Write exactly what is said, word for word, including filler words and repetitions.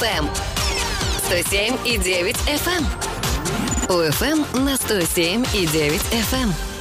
УФМ. сто семь и девять эф эм. УФМ на сто семь и девять эф эм.